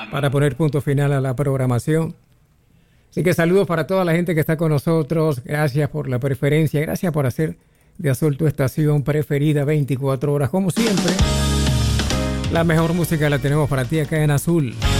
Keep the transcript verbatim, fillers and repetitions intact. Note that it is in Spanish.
para poner punto final a la programación. Así que saludos para toda la gente que está con nosotros. Gracias por la preferencia. Gracias por hacer de Azul tu estación preferida veinticuatro horas. Como siempre, la mejor música la tenemos para ti acá en Azul.